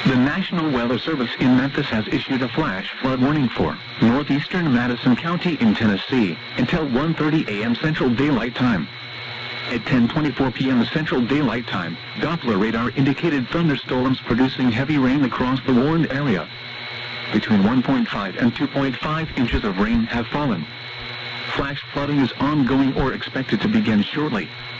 The National Weather Service in Memphis has issued a flash flood warning for northeastern Madison County in Tennessee until 1:30 a.m. Central Daylight Time. At 10:24 p.m. Central Daylight Time, Doppler radar indicated thunderstorms producing heavy rain across the warned area. Between 1.5 and 2.5 inches of rain have fallen. Flash flooding is ongoing or expected to begin shortly.